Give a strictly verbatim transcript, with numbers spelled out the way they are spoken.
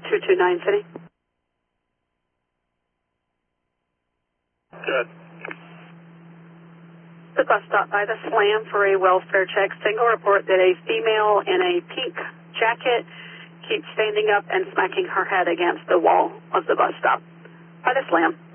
two two nine City. Good. The bus stopped by the Slam for a welfare check. Single report that a female in a pink jacket keeps standing up and smacking her head against the wall of the bus stop by the Slam.